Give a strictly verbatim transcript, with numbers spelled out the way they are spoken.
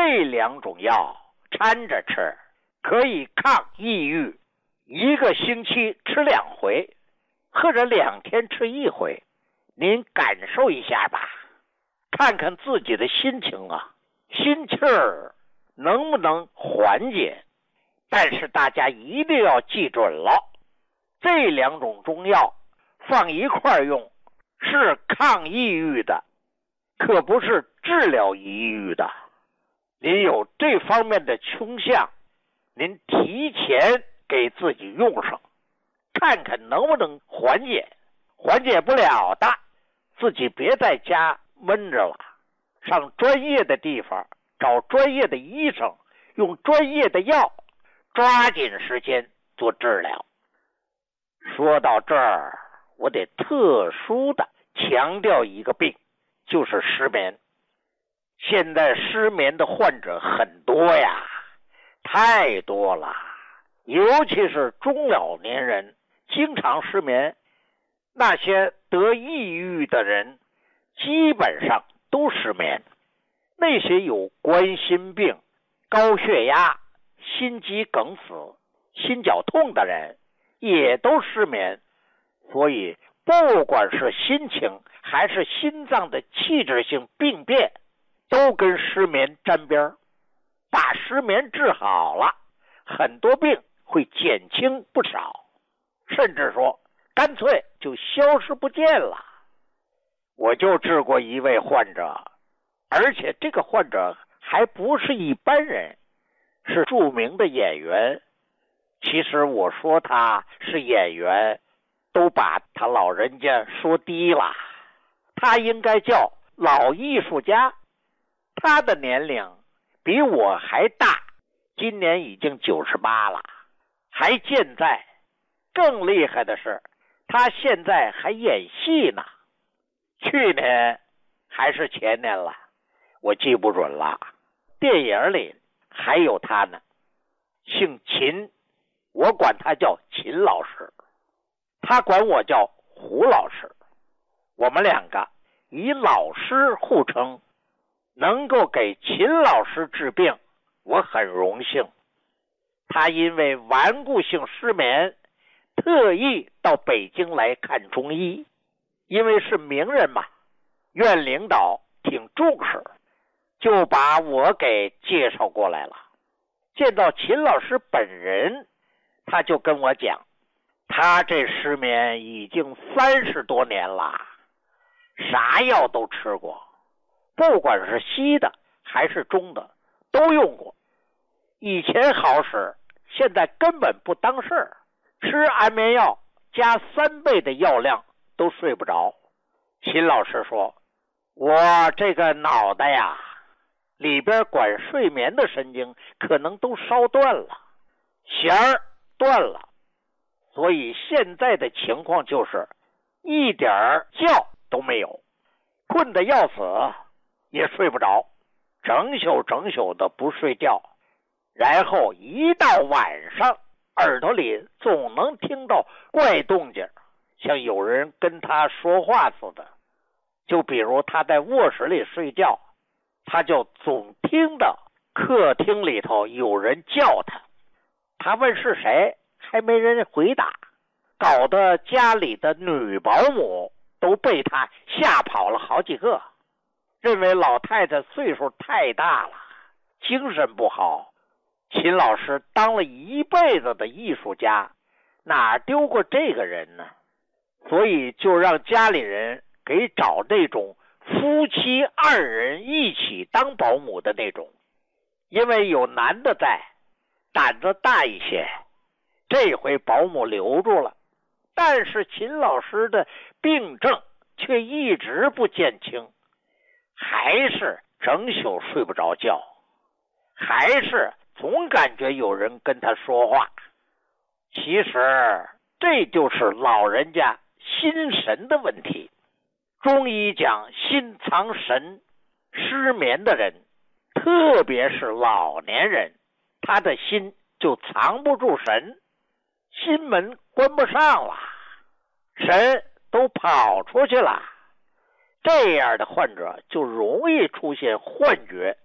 这两种药掺着吃，可以抗抑郁，一个星期吃两回，或者两天吃一回，您感受一下吧，看看自己的心情啊，心气儿能不能缓解。但是大家一定要记准了，这两种中药放一块用是抗抑郁的，可不是治疗抑郁的。您有这方面的倾向，您提前给自己用上，看看能不能缓解。缓解不了的，自己别在家闷着了，上专业的地方找专业的医生，用专业的药，抓紧时间做治疗。说到这儿，我得特殊的强调一个病，就是失眠。现在失眠的患者很多呀，太多了，尤其是中老年人经常失眠。那些得抑郁的人基本上都失眠，那些有冠心病、高血压、心肌梗死、心绞痛的人也都失眠。所以不管是心情还是心脏的器质性病变，都跟失眠沾边。把失眠治好了，很多病会减轻不少，甚至说干脆就消失不见了。我就治过一位患者，而且这个患者还不是一般人，是著名的演员。其实我说他是演员，都把他老人家说低了，他应该叫老艺术家。他的年龄比我还大，今年已经九十八了，还健在。更厉害的是，他现在还演戏呢。去年还是前年了，我记不准了。电影里还有他呢，姓秦，我管他叫秦老师，他管我叫胡老师。我们两个以老师互称，能够给秦老师治病，我很荣幸。他因为顽固性失眠，特意到北京来看中医，因为是名人嘛，院领导挺重视，就把我给介绍过来了。见到秦老师本人，他就跟我讲，他这失眠已经三十多年了，啥药都吃过，不管是西的还是中的都用过，以前好使，现在根本不当事儿，吃安眠药加三倍的药量都睡不着。秦老师说，我这个脑袋呀，里边管睡眠的神经可能都烧断了，弦儿断了，所以现在的情况就是一点觉都没有，困得要死，也睡不着，整宿整宿的不睡觉，然后一到晚上，耳朵里总能听到怪动静，像有人跟他说话似的。就比如他在卧室里睡觉，他就总听到客厅里头有人叫他，他问是谁，还没人回答，搞得家里的女保姆都被他吓跑了好几个，认为老太太岁数太大了，精神不好。秦老师当了一辈子的艺术家，哪丢过这个人呢？所以就让家里人给找那种夫妻二人一起当保姆的那种，因为有男的在，胆子大一些。这回保姆留住了，但是秦老师的病症却一直不见轻，还是整宿睡不着觉，还是总感觉有人跟他说话。其实这就是老人家心神的问题。中医讲心藏神，失眠的人，特别是老年人，他的心就藏不住神，心门关不上了，神都跑出去了。这样的患者就容易出现幻觉、